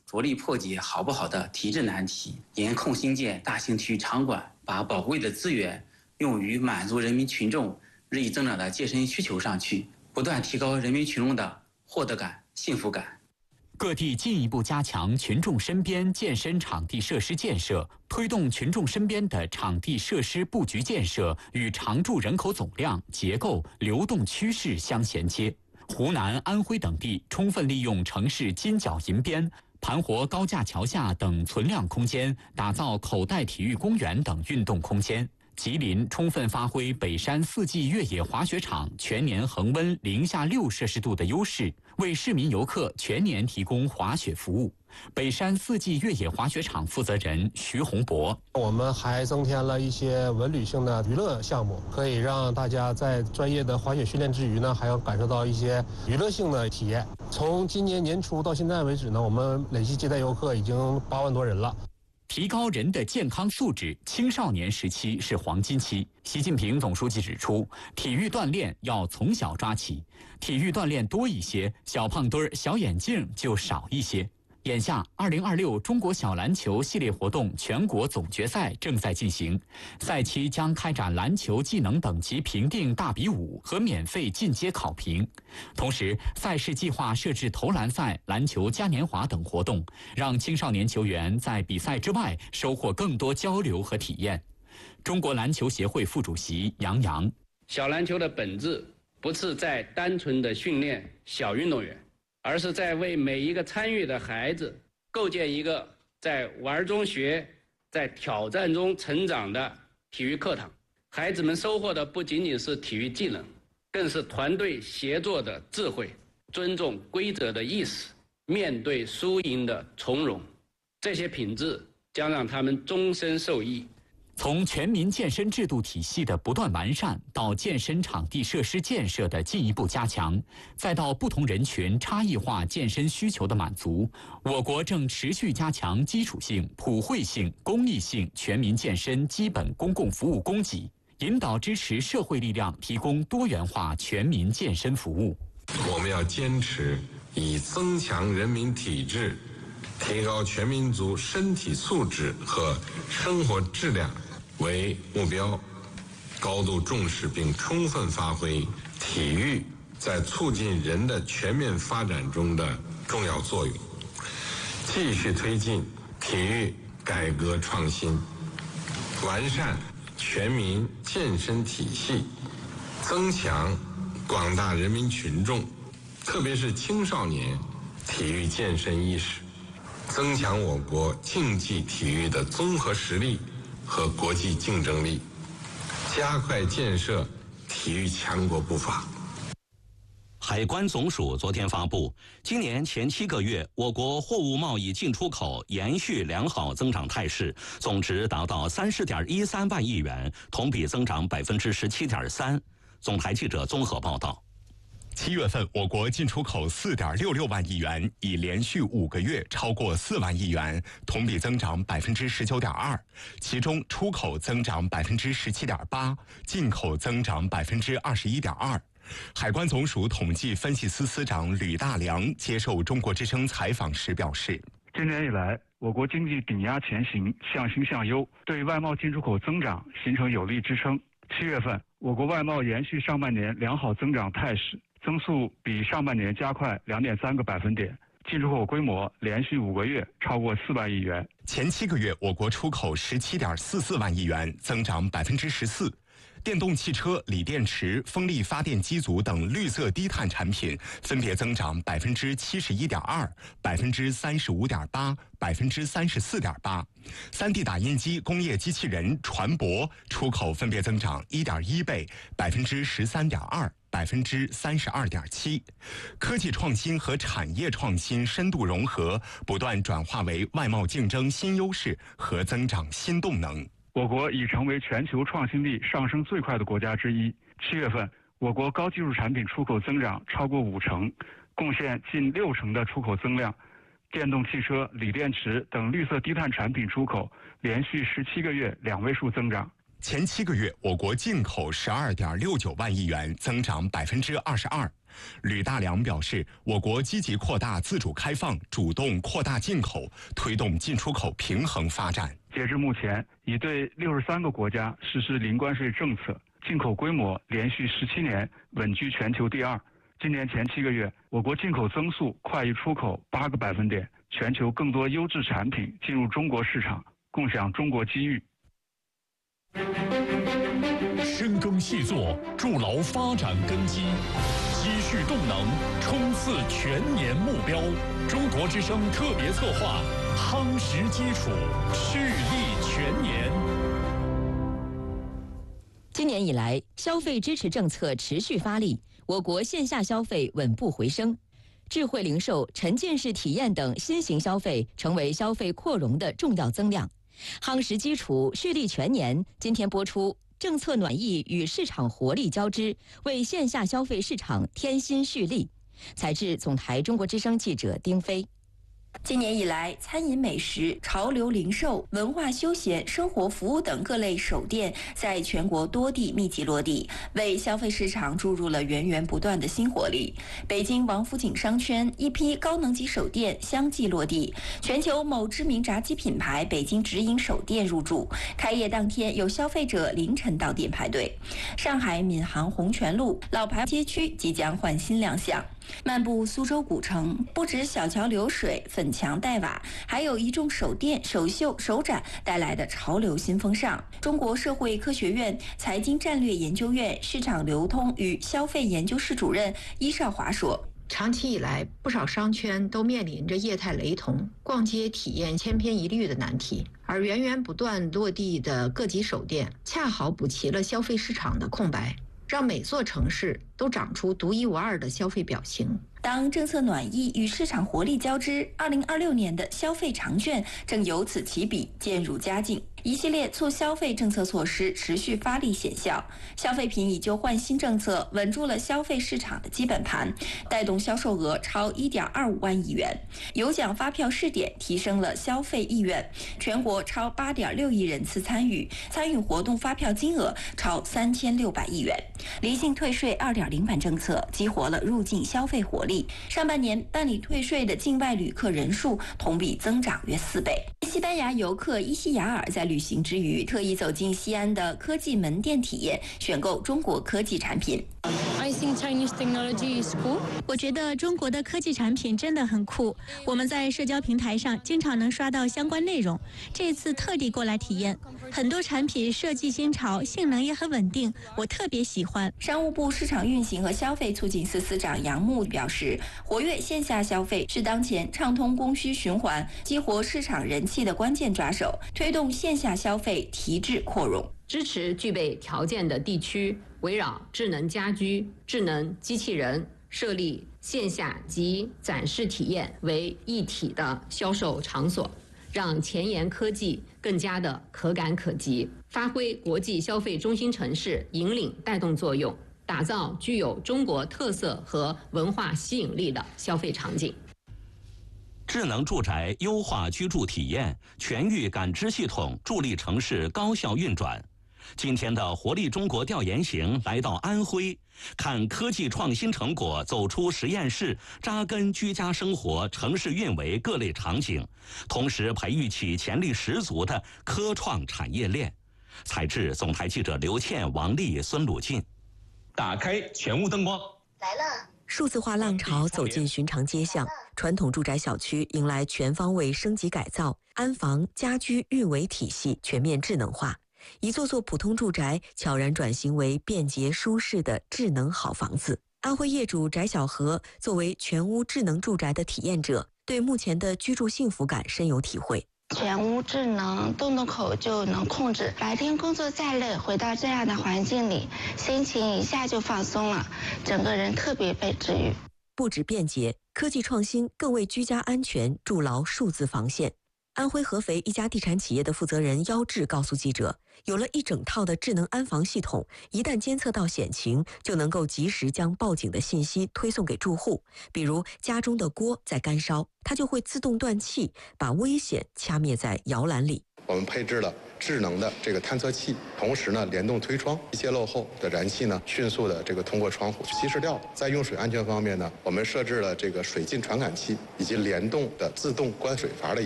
着力破解好不好的体制难题，严控新建大型体育场馆，把宝贵的资源用于满足人民群众日益增长的健身需求上去，不断提高人民群众的获得感、幸福感。 各地进一步加强群众身边健身场地设施建设，推动群众身边的场地设施布局建设与常住人口总量、结构、流动趋势相衔接。湖南、安徽等地充分利用城市金角银边、盘活高架桥下等存量空间，打造口袋体育公园等运动空间。吉林充分发挥北山四季越野滑雪场全年恒温零下6摄氏度的优势，为市民游客全年提供滑雪服务。北山四季越野滑雪场负责人徐洪博： 我们还增添了一些文旅性的娱乐项目，可以让大家在专业的滑雪训练之余呢，还要感受到一些娱乐性的体验。从今年年初到现在为止呢，我们累计接待游客已经8万多人了。 提高人的健康素质，青少年时期是黄金期。习近平总书记指出，体育锻炼要从小抓起，体育锻炼多一些，小胖墩儿、小眼镜就少一些。眼下，2026中国小篮球系列活动全国总决赛正在进行，赛期将开展篮球技能等级评定大比武和免费进阶考评。同时，赛事计划设置投篮赛、篮球嘉年华等活动，让青少年球员在比赛之外收获更多交流和体验。中国篮球协会副主席杨洋： 小篮球的本质不是在单纯的训练小运动员，而是在为每一个参与的孩子构建一个在玩中学、在挑战中成长的体育课堂。孩子们收获的不仅仅是体育技能，更是团队协作的智慧、尊重规则的意识、面对输赢的从容。这些品质将让他们终身受益。 从全民健身制度体系的不断完善，到健身场地设施建设的进一步加强，再到不同人群差异化健身需求的满足，我国正持续加强基础性、普惠性、公益性全民健身基本公共服务供给，引导支持社会力量提供多元化全民健身服务。 我们要坚持以增强人民体质、提高全民族身体素质和生活质量为目标，高度重视并充分发挥体育在促进人的全面发展中的重要作用，继续推进体育改革创新，完善全民健身体系，增强广大人民群众，特别是青少年体育健身意识，增强我国竞技体育的综合实力和国际竞争力，加快建设体育强国步伐。 海关总署昨天发布，今年前7个月，我国货物贸易进出口延续良好增长态势，总值达到30.13万亿元，同比增长17.3%。总台记者综合报道。 7月份，我国进出口4.66万亿元，已连续5个月超过4万亿元，同比增长19.2%。其中，出口增长17.8%，进口增长21.2%。海关总署统计分析司司长吕大良接受中国之声采访时表示， 今年以来，我国经济顶压前行，向新向优，对外贸进出口增长形成有力支撑。7月份，我国外贸延续上半年良好增长态势，增速比上半年加快2.3个百分点，进出口规模连续5个月超过4万亿元。 前7个月，我国出口17.44万亿元，增长14%。电动汽车、锂电池、风力发电机组等绿色低碳产品分别增长71.2%、35.8%、34.8%。3D 打印机、工业机器人、船舶出口分别增长1.1倍、13.2%。32.7%，科技创新和产业创新深度融合，不断转化为外贸竞争新优势和增长新动能。 我国已成为全球创新力上升最快的国家之一。7月份，我国高技术产品出口增长超过50%，贡献近60%的出口增量。电动汽车、锂电池等绿色低碳产品出口连续17个月2位数增长。 前7个月，我国进口12.69万亿元，增长22%。 吕大良表示，我国积极扩大自主开放，主动扩大进口，推动进出口平衡发展。 截至目前，已对63个国家实施零关税政策，进口规模连续17年稳居全球第2。今年前7个月，我国进口增速快于出口8个百分点，全球更多优质产品进入中国市场，共享中国机遇。 深耕细作，筑牢发展根基，积蓄动能，冲刺全年目标。中国之声特别策划，夯实基础，蓄力全年。 今年以来，消费支持政策持续发力，我国线下消费稳步回升，智慧零售、沉浸式体验等新型消费成为消费扩容的重要增量。夯实基础，蓄力全年。今天播出，政策暖意与市场活力交织，为线下消费市场添新蓄力。采制总台中国之声记者丁飞。 今年以来，餐饮美食、潮流零售、文化休闲、生活服务等各类首店在全国多地密集落地，为消费市场注入了源源不断的新活力。北京王府井商圈一批高能级首店相继落地，全球某知名炸鸡品牌北京直营首店入驻，开业当天有消费者凌晨到店排队。上海闵行红泉路老牌街区即将换新亮相。漫步苏州古城，不止小桥流水、粉墙黛瓦，还有一众手店、首秀、首展带来的潮流新风尚。中国社会科学院财经战略研究院市场流通与消费研究室主任伊少华说， 长期以来，不少商圈都面临着业态雷同、逛街体验千篇一律的难题，而源源不断落地的各级首店，恰好补齐了消费市场的空白，让每座城市都长出独一无二的消费表情。 当政策暖意与市场活力交织，2026年的消费长卷正由此起笔，渐入佳境。一系列促消费政策措施持续发力显效，消费品以旧换新政策稳住了消费市场的基本盘，带动销售额超1.25万亿元。有奖发票试点提升了消费意愿，全国超8.6亿人次参与活动发票金额超3600亿元。离境退税2.0版政策激活了入境消费活力，上半年办理退税的境外旅客人数同比增长约4倍。西班牙游客伊西雅尔在旅行之余，特意走进西安的科技门店体验，选购中国科技产品。 我觉得中国的科技产品真的很酷，我们在社交平台上经常能刷到相关内容。这次特地过来体验，很多产品设计新潮，性能也很稳定，我特别喜欢。 商务部市场运行和消费促进司司长杨牧表示，活跃线下消费是当前畅通供需循环、激活市场人气的关键抓手，推动线下消费提质扩容。 支持具备条件的地区围绕智能家居、智能机器人设立线下及展示体验为一体的销售场所，让前沿科技更加的可感可及，发挥国际消费中心城市引领带动作用，打造具有中国特色和文化吸引力的消费场景。 智能住宅优化居住体验，全域感知系统助力城市高效运转。今天的活力中国调研行来到安徽，看科技创新成果走出实验室，扎根居家生活、城市运维各类场景，同时培育起潜力十足的科创产业链。采制总台记者刘倩、王丽、孙鲁进。 打开全屋灯光， 来了。数字化浪潮走进寻常街巷，传统住宅小区迎来全方位升级改造，安防、家居运维体系全面智能化。一座座普通住宅悄然转型为便捷舒适的智能好房子。安徽业主翟小河作为全屋智能住宅的体验者，对目前的居住幸福感深有体会。 全屋智能，动动口就能控制，白天工作再累，回到这样的环境里，心情一下就放松了，整个人特别被治愈。 不止便捷，科技创新更为居家安全筑牢数字防线。安徽合肥一家地产企业的负责人姚志告诉记者，有了一整套的智能安防系统，一旦监测到险情，就能够及时将报警的信息推送给住户。比如家中的锅在干烧，它就会自动断气，把危险掐灭在摇篮里。 我们配置了智能的这个探测器，同时呢联动推窗，泄漏后的燃气呢迅速的这个通过窗户稀释掉。在用水安全方面呢，我们设置了这个水浸传感器以及联动的自动关水阀的